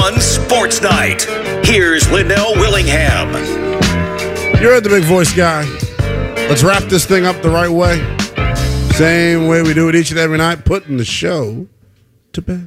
#1 sports night. Here's Linnell Willingham. You're the big voice guy. Let's wrap this thing up the right way. Same way we do it each and every night, putting the show to bed.